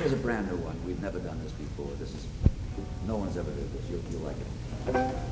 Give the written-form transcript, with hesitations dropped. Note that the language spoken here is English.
Here's a brand new one. We've never done this before. No one's ever did this. You'll like it.